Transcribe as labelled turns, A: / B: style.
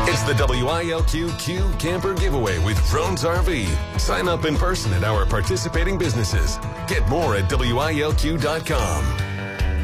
A: It's the WILQ Q Camper Giveaway with Drones RV. Sign up in person at our participating businesses. Get more at WILQ.com.